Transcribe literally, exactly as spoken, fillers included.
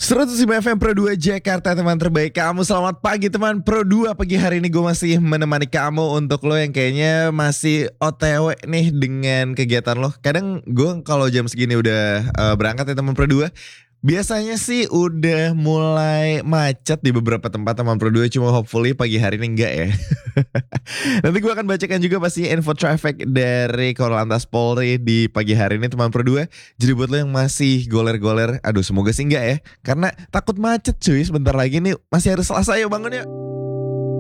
seratus lima F M Pro dua Jakarta, teman terbaik kamu. Selamat pagi teman Pro dua. Pagi hari ini gue masih menemani kamu. Untuk lo yang kayaknya masih O T W nih dengan kegiatan lo. Kadang gue kalau jam segini udah uh, berangkat ya teman Pro dua. Biasanya sih udah mulai macet di beberapa tempat teman Pro dua. Cuma hopefully pagi hari ini enggak ya. Nanti gue akan bacakan juga pasti info traffic dari Korlantas Polri di pagi hari ini teman Pro dua. Jadi buat lo yang masih goler-goler, aduh semoga sih enggak ya. Karena takut macet cuy, sebentar lagi nih masih harus Selasa, yuk bangun yuk.